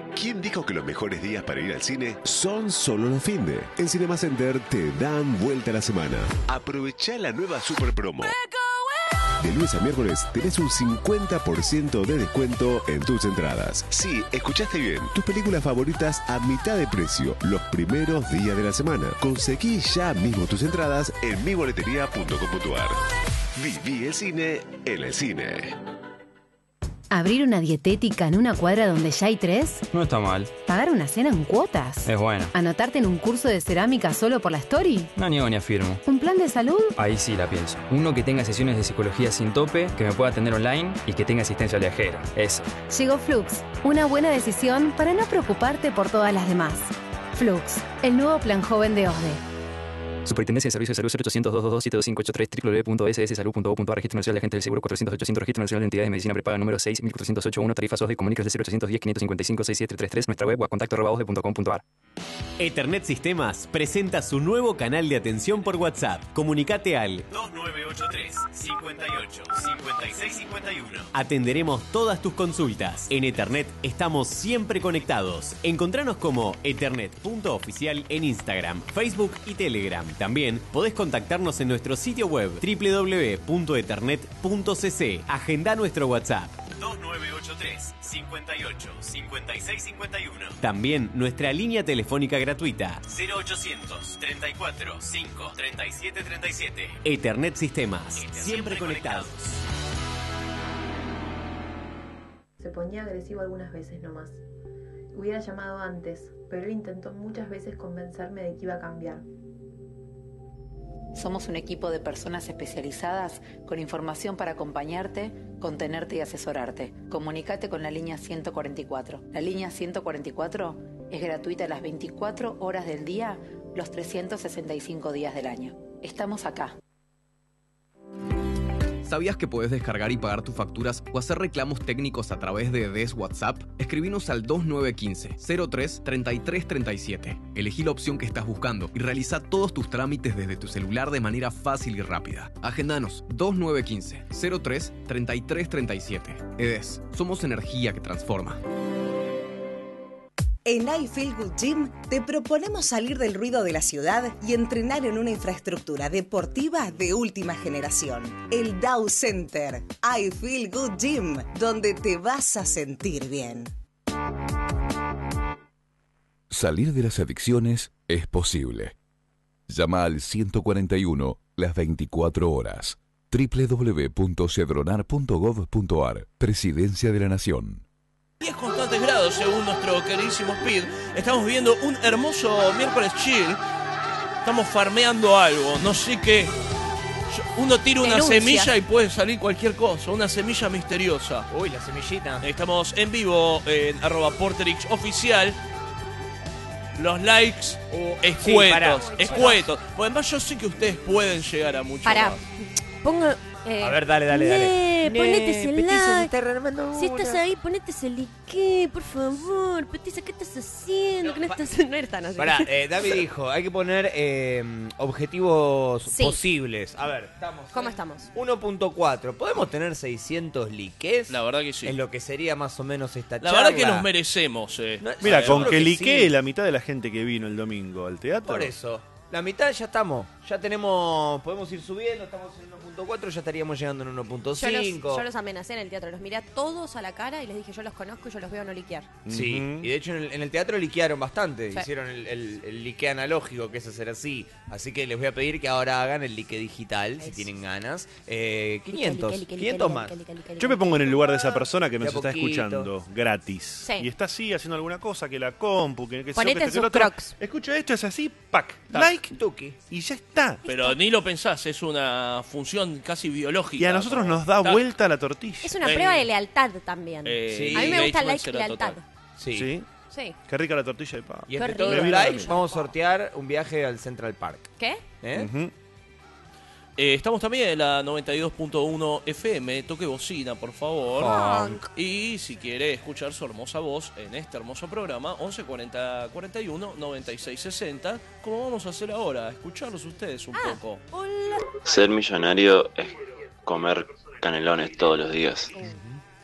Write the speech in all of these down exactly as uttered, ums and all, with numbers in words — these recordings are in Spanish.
¿Quién dijo que los mejores días para ir al cine son solo los finde? En Cinema Center te dan vuelta a la semana. Aprovechá la nueva super promo. De lunes a miércoles tenés un cincuenta por ciento de descuento en tus entradas. Sí, escuchaste bien. Tus películas favoritas a mitad de precio los primeros días de la semana. Conseguí ya mismo tus entradas en mi boletería punto com punto a r. Viví el cine en el cine. ¿Abrir una dietética en una cuadra donde ya hay tres? No está mal. ¿Pagar una cena en cuotas? Es bueno. ¿Anotarte en un curso de cerámica solo por la story? No niego ni afirmo. ¿Un plan de salud? Ahí sí la pienso. Uno que tenga sesiones de psicología sin tope, que me pueda atender online y que tenga asistencia viajera. Eso. Llegó Flux, una buena decisión para no preocuparte por todas las demás. Flux, el nuevo plan joven de O S D E. Superintendencia de Servicios de Salud cero ochocientos, doscientos veintidós, siete dos cinco ocho tres, doble u doble u doble u punto ese ese salud punto gov punto a r. Registro Nacional de Agentes del Seguro cuatrocientos ochocientos. Registro Nacional de Entidades de Medicina Prepaga número seis mil cuatrocientos ochenta y uno. Tarifas O S D E. Comunicas de cero ochocientos diez, quinientos cincuenta y cinco, sesenta y siete treinta y tres. Nuestra web o a contacto arroba osde punto com punto a r. Ethernet Sistemas presenta su nuevo canal de atención por WhatsApp. Comunicate al dos nueve ocho tres, cinco ocho, cinco seis cinco uno. Atenderemos todas tus consultas. En Ethernet estamos siempre conectados. Encontranos como ethernet punto oficial en Instagram, Facebook y Telegram. También podés contactarnos en nuestro sitio web doble u doble u doble u punto ethernet punto c c. Agenda nuestro WhatsApp dos nueve ocho tres, cinco ocho, cinco seis cinco uno. También nuestra línea telefónica gratuita cero ochocientos, treinta y cuatro, cinco, treinta y siete treinta y siete. Ethernet Sistemas, siempre, siempre conectados. Se ponía agresivo algunas veces nomás. Hubiera llamado antes, pero él intentó muchas veces convencerme de que iba a cambiar. Somos un equipo de personas especializadas con información para acompañarte, contenerte y asesorarte. Comunicate con la línea ciento cuarenta y cuatro. La línea ciento cuarenta y cuatro es gratuita las veinticuatro horas del día, los trescientos sesenta y cinco días del año. Estamos acá. ¿Sabías que podés descargar y pagar tus facturas o hacer reclamos técnicos a través de D E S WhatsApp? Escribinos al dos nueve uno cinco, cero tres, treinta y tres treinta y siete. Elegí la opción que estás buscando y realiza todos tus trámites desde tu celular de manera fácil y rápida. Agendanos dos nueve uno cinco, cero tres, treinta y tres treinta y siete. E D E S, somos energía que transforma. En I Feel Good Gym te proponemos salir del ruido de la ciudad y entrenar en una infraestructura deportiva de última generación. El Dow Center, I Feel Good Gym, donde te vas a sentir bien. Salir de las adicciones es posible. Llama al ciento cuarenta y uno las veinticuatro horas. doble u doble u doble u punto cedronar punto gov punto a r. Presidencia de la Nación. diez constantes grados según nuestro queridísimo Speed. Estamos viviendo un hermoso miércoles chill. Estamos farmeando algo, no sé qué. Uno tira una Denuncia. semilla y puede salir cualquier cosa, una semilla misteriosa. Uy, la semillita. Estamos en vivo en arroba Porterix oficial. Los likes Uh, escuetos, sí, pará. escuetos. Pues además yo sé que ustedes pueden llegar a mucho Pará. más. Pongo. Eh, A ver, dale, dale, dale. Ne, Ne, ponete ese Petiza, like. se está rearmando Si una. estás ahí, ponete ese like, por favor. Petiza, ¿qué estás haciendo? ¿Qué no estás No eres tan así. Pará, eh, David dijo, hay que poner eh, objetivos Sí. posibles. A ver, estamos. ¿Cómo estamos? uno punto cuatro. ¿Podemos tener seiscientos likes? La verdad que sí. En lo que sería más o menos esta La charla. verdad que nos merecemos. Eh. No, Mira, yo con creo que que liquee sí. la mitad de la gente que vino el domingo al teatro. Por eso. La mitad ya estamos. Ya tenemos. Podemos ir subiendo. Estamos en uno punto cuatro. Ya estaríamos llegando en uno punto Yo los, cinco. yo los amenacé en el teatro, los miré a todos a la cara y les dije, yo los conozco y yo los veo no liquear. Sí, Ujú. y de hecho en el, en el teatro liquearon bastante. Sí. Hicieron el, el, el lique analógico, que es hacer así. Así que les voy a pedir que ahora hagan el lique digital, si Eso. tienen ganas. Eh, quinientos. Lique, lique, lique, quinientos lique, más. lique, lique, lique, Yo me pongo en el lugar de esa Ah, persona que de nos a está poquito. escuchando gratis. Sí. Y está así haciendo alguna cosa, que la compu, que, que Ponete que en esto, que sus lo otro. Crocs. Escucha esto, es así, pack, Tac. like, Tuki. y ya está. Pero ni lo pensás, es una función casi biológica. Y a nosotros como- nos da Tac. vuelta la tortilla. Es una Eh, prueba de lealtad también. Eh, Sí. a mí me gusta el engagement like será lealtad. total. Sí. ¿Sí? Sí. Qué rica la tortilla de pavo. Y entre Qué todos rico. los Me vino likes la vamos a sortear un viaje al Central Park. ¿Qué? ¿Eh? Ujú. Eh, estamos también en la noventa y dos punto uno F M. Toque bocina, por favor. Honk. Y si quiere escuchar su hermosa voz en este hermoso programa, once cuarenta cuarenta y uno noventa y seis sesenta, como vamos a hacer ahora, escucharlos ustedes un Ah, poco. hola. Ser millonario es comer canelones todos los días.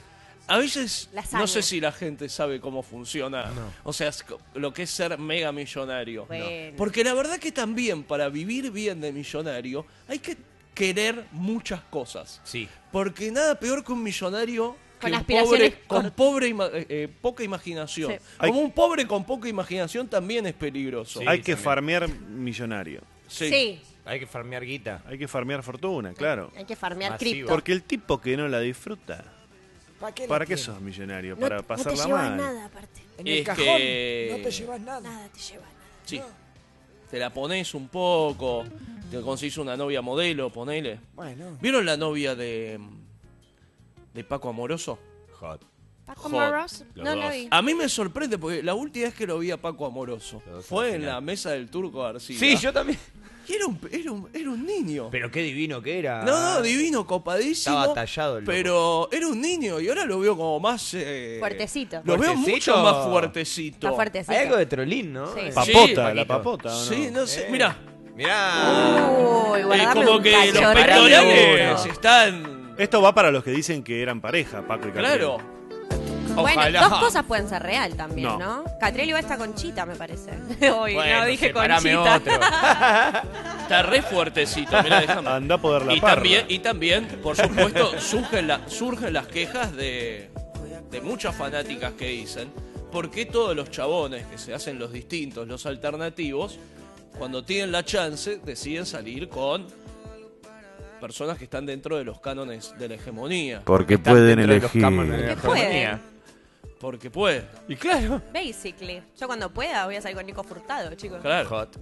A veces Lasaña. no sé si la gente sabe cómo funciona. O sea, es co- lo que es ser mega millonario. Bueno. Porque la verdad que también para vivir bien de millonario hay que querer muchas cosas. Sí. Porque nada peor que un millonario Con que un aspiraciones pobre con cort- pobre ima- eh, eh, poca imaginación. Sí. Como un pobre con poca imaginación también es peligroso. Hay que farmear millonario. Sí. Sí. Hay que farmear guita. Hay que farmear fortuna, claro. Hay que farmear Masivo. cripto. Porque el tipo que no la disfruta, ¿Para qué? ¿para qué sos millonario? No, Para no te pasarla llevas mal. nada, aparte. En Es el cajón que- no te llevas nada. Nada te lleva nada. Sí. Te la pones un poco, te conseguís una novia modelo, ponele. Bueno. ¿Vieron la novia de de Paco Amoroso? Hot. Paco Hot. Moros, Los no dos. lo vi. A mí me sorprende porque la última vez que lo vi a Paco Amoroso Los dos fue al en final. la mesa del Turco García. Sí, yo también. Y era un, era un, era un niño. Pero qué divino que era. No, no, divino, copadísimo. Estaba tallado el loco. Pero era un niño y ahora lo veo como más... eh, Fuertecito. Lo veo ¿Fuertecito? mucho más fuertecito. Está fuertecito. Hay algo de trolín, ¿no? Sí. Eh, Papota, Sí. la papota, ¿o no? Sí, no sé, Eh. mirá. Mirá. Uy, Eh, guardame como un que los cachorro. pectorales Uno. están... Esto va para los que dicen que eran pareja, Paco y Catriel. Claro. Bueno, Ojalá. dos cosas pueden ser real también, No. ¿no? Catriel iba a estar Conchita, me parece. Hoy Bueno, no dije separame Conchita. otro. Está re fuertecito, mirá, déjame. Anda a poder la Y parra. también, y también, por supuesto, surgen, la- surgen las quejas de, de muchas fanáticas que dicen ¿por qué todos los chabones que se hacen los distintos, los alternativos, cuando tienen la chance, deciden salir con personas que están dentro de los cánones de la hegemonía? Porque Están pueden dentro de los elegir. cámaras de la Porque pueden. hegemonía. Porque puede. Y claro. Basically. Yo cuando pueda voy a salir con Nico Furtado, chicos. Claro. Hot.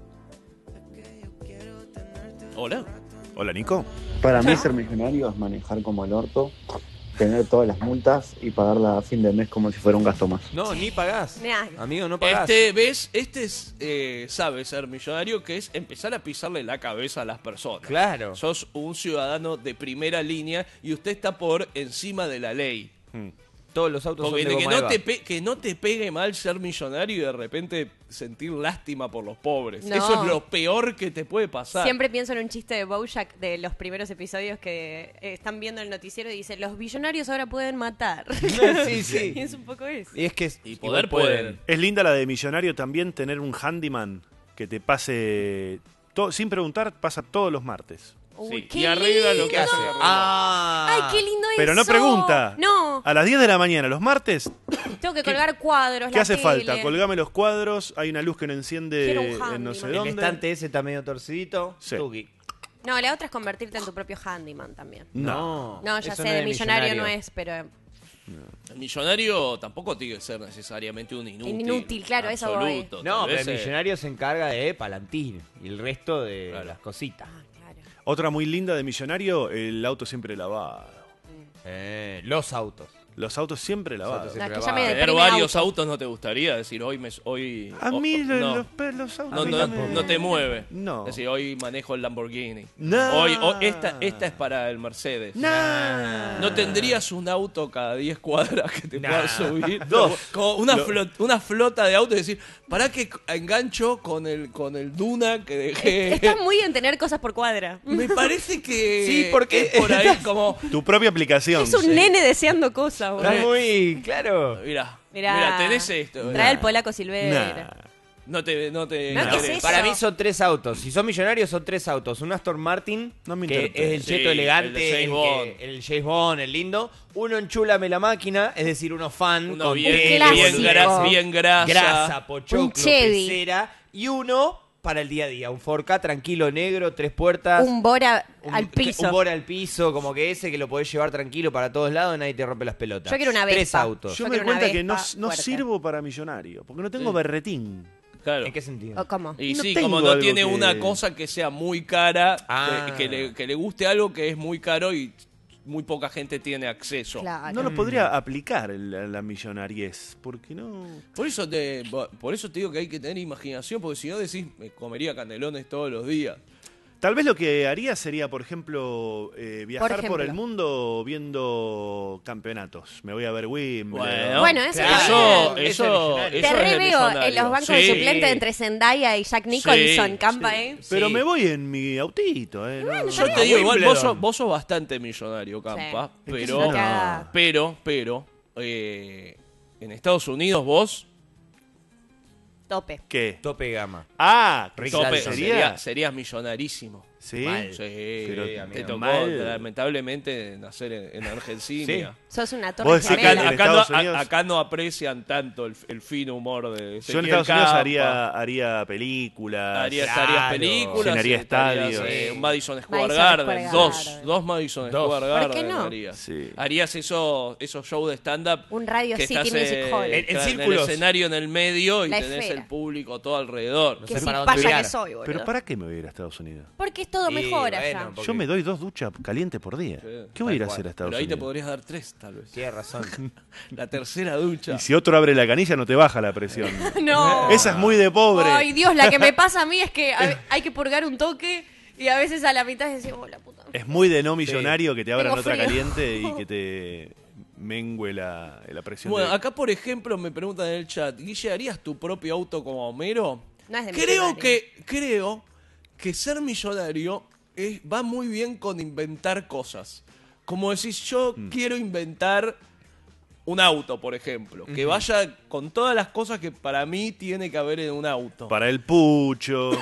Hola. Hola, Nico. Para mí ser millonario es manejar como el orto, tener todas las multas y pagarla a fin de mes como si fuera un gasto más. No, ni pagás. Nah. Amigo, no pagás. Este, ¿ves? Este es, eh, sabe ser millonario, que es empezar a pisarle la cabeza a las personas. Claro. Sos un ciudadano de primera línea y usted está por encima de la ley. Hmm. Todos los autos Porque son de que goma no, eva. te pe- que no te pegue mal ser millonario y de repente sentir lástima por los pobres. No. Eso es lo peor que te puede pasar. Siempre pienso en un chiste de Bojack de los primeros episodios que eh, están viendo el noticiero y dice, los billonarios ahora pueden matar. Sí, sí. Y es un poco eso. Y es que Y igual poder pueden. Es linda la de millonario también tener un handyman que te pase, to- sin preguntar, pasa todos los martes. Uy, Sí, qué y arregla lo que lindo. hace. Ah. Ay, qué lindo eso. Pero no pregunta. No, A las diez de la mañana, los martes, tengo que colgar cuadros, ¿qué la hace tele. falta? Colgame los cuadros, hay una luz que no enciende Quiero un en no sé handyman. El dónde. estante ese está medio torcidito. Sí. Tuki. No, la otra es convertirte en tu propio handyman también. No. No, ya eso sé, no de es millonario, no es, pero El millonario tampoco tiene que ser necesariamente un inútil. Inútil, claro, eso voy. absoluto. No, Tal pero vez, el eh, millonario se encarga de palantín y el resto de Claro. las cositas. Otra muy linda de millonario, el auto siempre lavado. Eh, los autos. Los autos siempre lavados. siempre No, es que ya me Tener deprime varios auto. autos no te gustaría decir hoy me hoy A o- mí lo- no. los, pe- los autos No, a mí no, me- no te mueve. No. Es decir, hoy manejo el Lamborghini. No. Hoy, hoy- esta, esta es para el Mercedes. Nah. ¿No tendrías un auto cada diez cuadras que te Nah. puedas subir? Dos. Como una, Lo- flot- una flota de autos y decir, ¿para que engancho con el, con el Duna que dejé? Estás muy en tener cosas por cuadra. Me parece que Sí, porque- es por ahí como... Tu propia aplicación. Es un nene deseando cosas, boludo. Está muy claro. Mirá, Mirá. mirá, tenés esto. Trae el polaco Silvera. No te... No te No, ¿qué es eso? Para mí son tres autos. Si son millonarios son tres autos. Un Aston Martin, No me que interprete. es el Sí, cheto elegante, el de James el, Bond. que- el James Bond, el lindo. Uno enchúlame la máquina, es decir, uno fan Uno con bien, tele, clásico. bien, grasa, bien grasa. grasa, pochoclo, Un Chevy. pecera. Y uno para el día a día. Un cuatro K tranquilo, negro, tres puertas. Un Bora un- al piso. Un Bora al piso, como que ese que lo podés llevar tranquilo para todos lados, nadie te rompe las pelotas. Yo quiero una Tres Vespa. autos. Yo Yo me doy quiero una cuenta que no, Vespa no fuerte. sirvo para millonario, porque no tengo Sí. berretín. Claro. ¿En qué sentido? ¿O cómo? Y No sí, tengo como no algo tiene que- una cosa que sea muy cara, Ah. que, que le, que le guste algo que es muy caro y muy poca gente tiene acceso. Claro. No lo podría aplicar el- a la millonariez, porque no... Por eso te por eso te digo que hay que tener imaginación, porque si no decís, me comería canelones todos los días. Tal vez lo que haría sería, por ejemplo, eh, viajar por, ejemplo. el mundo viendo campeonatos. Me voy a ver Wimbledon. Bueno, Bueno, eso claro. también. eso, Eso es eso, millonario. Te eso es de re veo en millonario. los bancos de Sí. suplente entre Zendaya y Jack Nicholson, Sí, campa, sí. ¿eh? Pero Sí. me voy en mi autito, ¿eh? No, Yo no. te digo, igual vos Wimbledon. sos, vos sos bastante millonario, Campa, Sí. Es que pero, es una cagada. pero, pero, eh, en Estados Unidos vos... Tope. ¿Qué? Tope de gama. Ah, Rick Tope, Dalton. sería, serías millonarísimo. ¿Sí? Mal. Sí, Pero te amigo, tocó mal. lamentablemente nacer en, en Argentina. Sos una Vos torre decís que gemela. en Acá, acá no, Estados Unidos- a- acá no aprecian tanto el, el fino humor de Yo en Ezequiel Estados Unidos Campa. haría, haría películas. Harías, Claro. harías películas, Llenaría estarías, estadios. eh, un Madison Square Madison Garden, Square dos, Garden. dos Madison Dos. Square ¿Por Garden qué no? harías. Sí. Harías esos, esos shows de stand-up. Un Radio que City estás, Music eh, Hall. En- en claro, círculos. el escenario en el medio y La tenés esfera. el público todo alrededor. No Que sé si para dónde paya mirar. que soy, boludo. Pero ¿para qué me voy a ir a Estados Unidos? Porque es todo Y, mejor allá. bueno, porque- Yo me doy dos duchas calientes por día. Sí. ¿Qué voy a ir a Tal hacer a cual. Estados Pero ahí te Unidos? podrías dar tres, tal vez. Tienes razón. La tercera ducha. Y si otro abre la canilla no te baja la presión. No. Esa es muy de pobre. Ay, Dios, la que me pasa a mí es que a- hay que purgar un toque y a veces a la mitad decís, oh, la puta. Es muy de no millonario que te abran Tengo otra frío. caliente y que te mengue la, la presión. Bueno, de- acá por ejemplo me preguntan en el chat, Guille, ¿harías tu propio auto como Homero? No es de Creo millonario. que, creo que ser millonario es, va muy bien con inventar cosas. Como decís, yo Mm. quiero inventar un auto, por ejemplo, que vaya con todas las cosas que para mí tiene que haber en un auto. Para el pucho.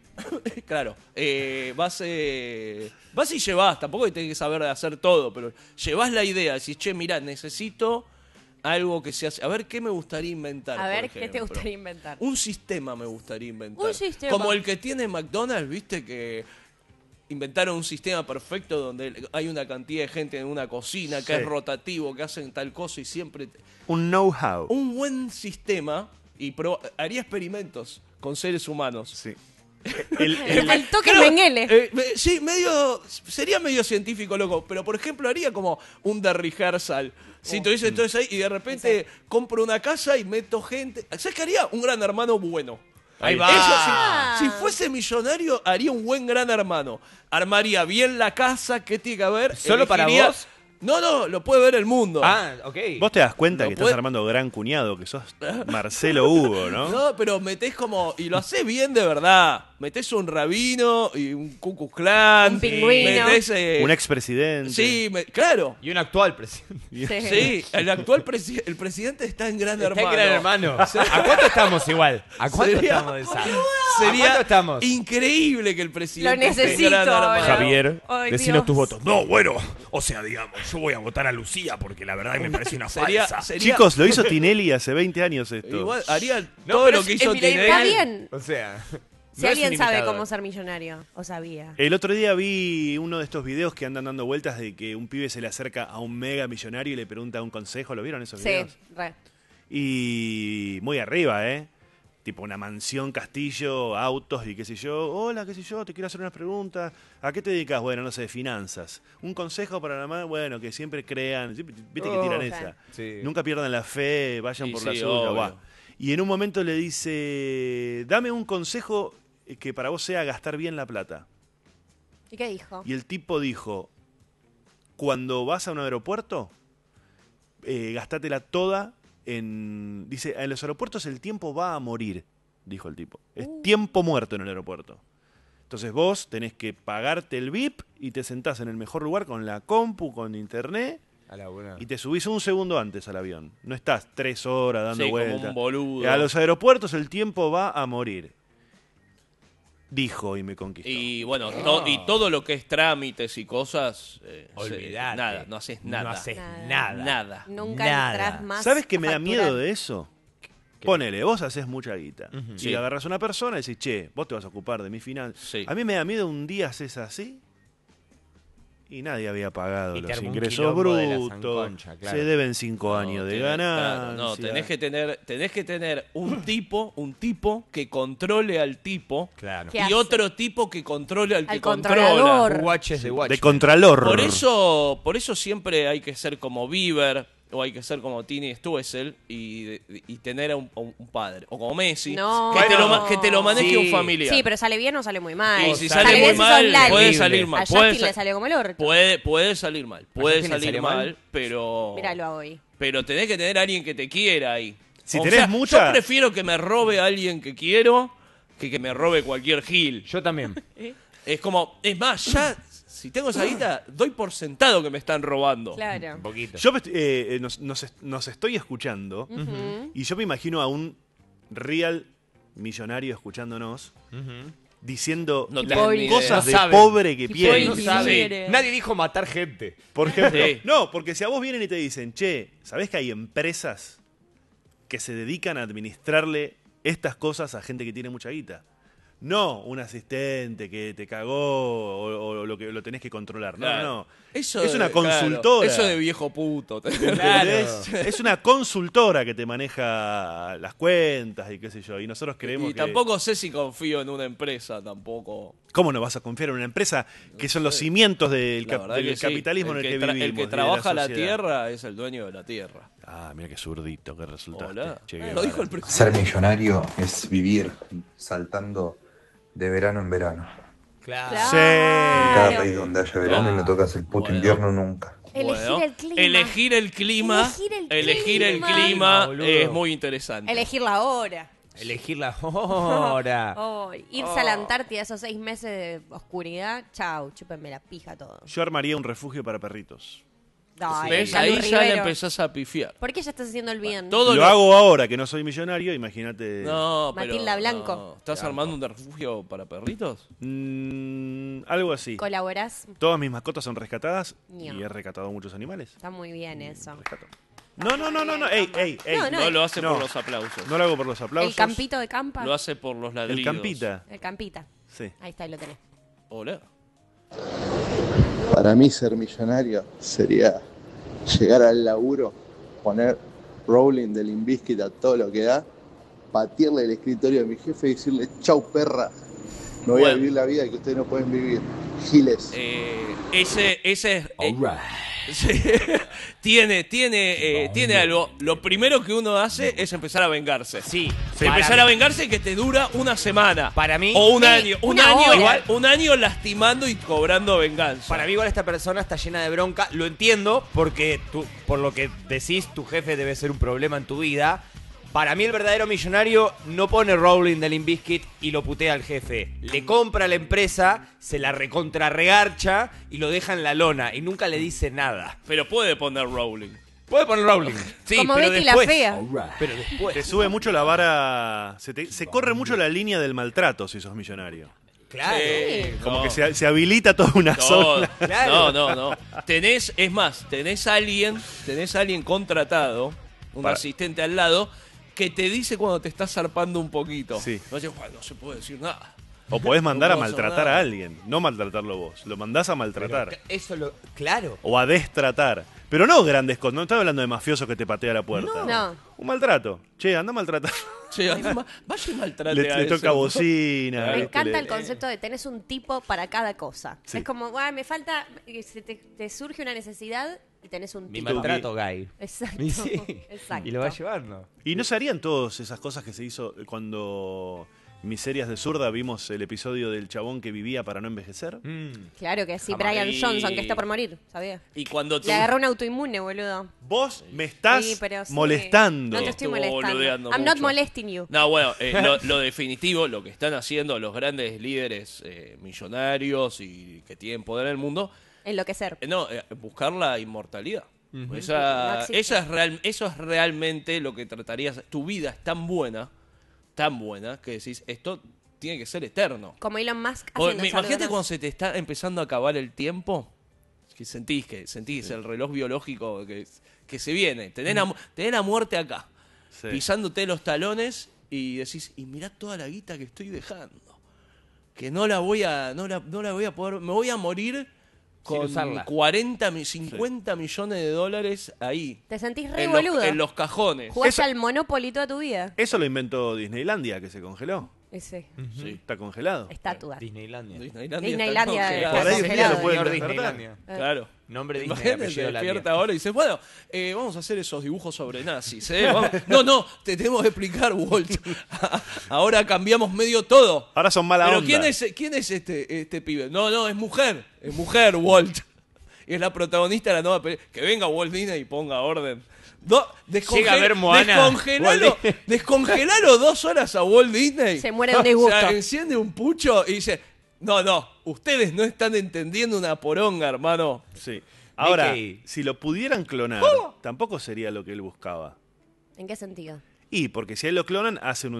Claro, eh, vas, eh, vas y llevas, tampoco tenés que saber de hacer todo, pero llevas la idea, decís, che, mirá, necesito algo que se hace. A ver, ¿qué me gustaría inventar? A por ver, ¿qué te ejemplo? gustaría inventar? Un sistema me gustaría inventar. Un sistema. Como el que tiene McDonald's, viste que inventaron un sistema perfecto donde hay una cantidad de gente en una cocina que Sí. es rotativo, que hacen tal cosa y siempre... Un know-how. Un buen sistema y pro- haría experimentos con seres humanos. Sí. El, el toque Mengele. Eh, me- sí, medio. Sería medio científico, loco. Pero por ejemplo, haría como un de rehearsal. Si Oh. tuviese todo eso ahí y de repente compro una casa y meto gente. ¿Sabes qué haría? Un gran hermano bueno. Ahí Eso, va. si, si fuese millonario, haría un buen gran hermano. Armaría bien la casa, ¿qué tiene que haber? ¿Solo para Elegiría- vos? No, no, lo puede ver el mundo. Ah, ok. Vos te das cuenta No que puede- estás armando gran cuñado, que sos Marcelo Hugo, ¿no? No, pero metés como. Y lo haces bien de verdad. Metés un rabino y un Ku Klux Klan. Un pingüino. Metés, eh, Un expresidente. Sí, me- claro. Y un actual presidente. Sí. Sí, el actual presi- el presidente está en Gran Está Hermano. en Gran Hermano. ¿A cuánto estamos igual? ¿A cuánto Sería- estamos de esa? ¿A Sería cuánto estamos? increíble que el presidente Lo esté en necesito Gran Hermano. ahora. Javier, Ay, decinos Dios. tus votos. No, bueno, o sea, digamos, yo voy a votar a Lucía porque la verdad me parece una Sería- falsa. sería- Chicos, lo hizo Tinelli hace veinte años esto. Igual haría No, todo pero lo es que hizo evidente. Tinelli. Está bien. O sea, Si no es alguien un sabe imitador. cómo ser millonario, o sabía. El otro día vi uno de estos videos que andan dando vueltas de que un pibe se le acerca a un mega millonario y le pregunta un consejo. ¿Lo vieron esos Sí, videos? re. Y muy arriba, ¿eh? Tipo una mansión, castillo, autos y qué sé yo. Hola, qué sé yo, te quiero hacer unas preguntas. ¿A qué te dedicas? Bueno, no sé, finanzas. Un consejo para la más, bueno, que siempre crean. Siempre- Viste que Oh, tiran claro. esa. Sí. Nunca pierdan la fe, vayan Sí, por la sí, suya. obvio. va. Y en un momento le dice, dame un consejo que para vos sea gastar bien la plata. ¿Y qué dijo? Y el tipo dijo, cuando vas a un aeropuerto, eh, gastátela toda en... Dice, en los aeropuertos el tiempo va a morir, dijo el tipo. Es tiempo muerto en el aeropuerto. Entonces vos tenés que pagarte el V I P y te sentás en el mejor lugar con la compu, con internet, A la buena. y te subís un segundo antes al avión. No estás tres horas dando Sí, como vueltas. un boludo. A los aeropuertos el tiempo va a morir. Dijo y me conquistó. Y bueno, to- y todo lo que es trámites y cosas. eh, se- Olvidate. nada, no haces nada. No haces Nada. nada. Nada. Nunca Nada. entras más. ¿Sabes qué a me da facturar. miedo de eso? Ponele, vos haces mucha guita. Ujú. Y Sí. agarras a una persona y decís, che, vos te vas a ocupar de mi finanzas. Sí. A mí me da miedo un día haces así y nadie había pagado Y te los armó un ingresos quilombo de la brutos. sanconcha, claro. Se deben cinco No, años de tenés- ganancia. claro, no, tenés que tener, tenés que tener un tipo, un tipo que controle al tipo Claro. ¿Qué y hace? otro tipo que controle al que Al controla. controlador. Watches de Watch. De contralor. Por eso, por eso siempre hay que ser como Bieber o hay que ser como Tini Stoessel y, y tener a un, a un padre. O como Messi, No. que, te lo, Bueno. ma- que te lo maneje Sí. un familiar. Sí, pero sale bien o sale muy mal. Y si Sale sale, muy bien si sos mal, Lali. puede salir mal. A Puede, Justin sa- le salió como el orto. puede, puede salir mal. Puede Justin le salir salió mal, mal? pero... Míralo hoy. Pero tenés que tener a alguien que te quiera ahí. Si O tenés sea, mucha- Yo prefiero que me robe a alguien que quiero que que me robe cualquier gil. Yo también. Es como, es más, ya si tengo esa guita, doy por sentado que me están robando. Claro. Un poquito. Yo eh, nos, nos, nos estoy escuchando Ujú. y yo me imagino a un real millonario escuchándonos Ujú. diciendo No las tengo ni idea. cosas de No saben. pobre que Qué piensa. No Sí. sabe. Nadie dijo matar gente. Por ejemplo, Sí. no, porque si a vos vienen y te dicen, che, ¿sabés que hay empresas que se dedican a administrarle estas cosas a gente que tiene mucha guita? No un asistente que te cagó o, o lo que lo tenés que controlar. No, Claro. no. Eso es de- una claro, consultora. eso de viejo puto. ¿Entendés? Es una consultora que te maneja las cuentas y qué sé yo. Y nosotros creemos Y que... tampoco sé si confío en una empresa, tampoco. ¿Cómo no vas a confiar en una empresa que son los cimientos del, La cap- verdad del que sí. capitalismo El en el que tra- vivimos? El que de trabaja la, sociedad? tierra es el dueño de la tierra. Ah, mira qué zurdito que resultaste. Hola. Che, Eh, Guevara. lo dijo el presidente. Ser millonario es vivir saltando de verano en verano. Claro. Sí. En cada país donde haya verano y no tocas el puto Bueno. invierno nunca. Elegir Bueno, el clima. Elegir el clima. Elegir el elegir el clima. clima Boludo. es muy interesante. Elegir la hora. Elegir la hora. Oh, irse a la Antártida esos seis meses de oscuridad. Chau, chúpenme la pija todo. Yo armaría un refugio para perritos. Dale, ¿Ves? Calu Ahí ya le Rivero. empezás a pifiar. ¿Por qué ya estás haciendo el bien? Todo lo, lo- hago ahora que no soy millonario, imagínate. No, pero. Matilda Blanco. no. ¿Estás armando un refugio para perritos? Mm, algo así. ¿Colaborás? Todas mis mascotas son rescatadas No. y he rescatado muchos animales. Está muy bien eso. No, no, no, no, no. Ey, ey, ey. No, No, lo hace No. por los aplausos. No lo hago por los aplausos. ¿El campito de campa? Lo hace por los ladridos. El campita. El campita. Sí. Ahí está, ahí lo tenés. Hola. Para mí ser millonario sería llegar al laburo, poner Rowling del Limp Bizkit a todo lo que da, patearle el escritorio de mi jefe y decirle, chau perra, me voy Bueno. a vivir la vida que ustedes no pueden vivir. Giles. Eh, ese, ese es. eh, sí. tiene, tiene, eh, tiene algo. Lo primero que uno hace es empezar a vengarse. Sí. Empezar Para a mí- vengarse que te dura una semana. Para mí. O un Sí, año. Un una año, hora. igual, un año lastimando y cobrando venganza. Para mí igual esta persona está llena de bronca. Lo entiendo porque tú, por lo que decís, tu jefe debe ser un problema en tu vida. Para mí el verdadero millonario no pone Rowling del Limp Bizkit y lo putea al jefe. Le compra a la empresa, se la recontrarregarcha y lo deja en la lona y nunca le dice nada. Pero puede poner Rowling. Puede poner Rowling. Sí, Como pero Betty después, la fea. Pero después. Te sube mucho la vara. Se, te- se corre mucho la línea del maltrato si sos millonario. Claro. Sí, Como no. que se, se habilita toda una No, zona. Claro. no, no, no. Tenés, es más, tenés alguien, tenés alguien contratado, un Para- asistente al lado, que te dice cuando te estás zarpando un poquito. Sí. No, dices, "Bueno, no se puede decir nada. O podés mandar No a puedo hacer maltratar nada". a alguien. No maltratarlo vos. Lo mandás a maltratar. Eso lo. Claro. O a destratar. Pero no grandes cosas. No estaba hablando de mafioso que te patea la puerta. No. Un maltrato. Che, anda a maltratar. Che, anda, vaya y maltrate Le, a le eso. toca bocina. Me ¿viste? encanta Le- el concepto de tenés un tipo para cada cosa. Sí. Es como, "Guau, me falta, eh, se te, te surge una necesidad y tenés un Mi tipo. maltrato gay. Exacto. Y sí. Exacto. Y lo va llevando. ¿Y no se harían todas esas cosas que se hizo cuando Miserias de Zurda vimos el episodio del chabón que vivía para no envejecer? Mm. Claro que sí, Jamás. Brian Y- Johnson, que está por morir, ¿sabías? Y cuando tú... Le agarró un autoinmune, boludo. Vos me estás Sí, pero sí. molestando. No te estoy Estuvo molestando. boludeando I'm not mucho. molesting you. No, bueno, eh, lo, lo definitivo, lo que están haciendo los grandes líderes eh, millonarios y que tienen poder en el mundo, Enloquecer. eh, no, eh, buscar la inmortalidad. No Esa, existe. esa es real, eso es realmente lo que tratarías. Tu vida es tan buena, tan buena, que decís, esto tiene que ser eterno. Como Elon Musk O- haciendo me- Imagínate saludos. cuando se te está empezando a acabar el tiempo, que sentís que sentís el reloj biológico que, que se viene. Tenés la, mu- tenés la muerte acá, Sí. pisándote los talones y decís, y mirá toda la guita que estoy dejando. Que no la voy a, no la, no la voy a poder, me voy a morir Sin con usarla. cuarenta, mi- cincuenta millones de dólares ahí. Te sentís re En los, boludo. en los cajones. Jugás Eso- al Monopoly toda tu vida. Eso lo inventó Disneylandia, que se congeló. Ese. Sí. Está congelado. Estatua. Disneylandia. Disneylandia, Disneylandia está está congelada. Por ahí un día congelado. lo pueden Señor despertar. Disneylandia. Claro. Nombre Disney, Imagínate, apellido te Landia. despierta ahora y dices, bueno, eh, vamos a hacer esos dibujos sobre nazis. ¿eh? Vamos- No, no, te tenemos que explicar, Walt. Ahora cambiamos medio todo. Ahora son mala Pero onda. ¿quién es, quién es este, este pibe? No, no, es mujer. Es mujer, Walt. Y es la protagonista de la nueva película. Que venga Walt Disney y ponga orden. Do- descongel- Llega a ver Moana. Descongelalo, Walt Disney. descongelalo dos horas a Walt Disney. Se muere de un disgusto. O sea, enciende un pucho y dice, No, no, ustedes no están entendiendo una poronga, hermano. Sí. Ahora, Mickey. si lo pudieran clonar, ¡Oh! tampoco sería lo que él buscaba. ¿En qué sentido? Y porque si a él lo clonan, hacen un